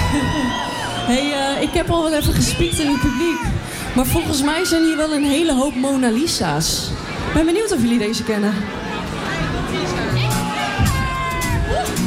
Hey, ik heb al wel even gespiekt in het publiek. Maar volgens mij zijn hier wel een hele hoop Mona Lisa's. Ik ben benieuwd of jullie deze kennen.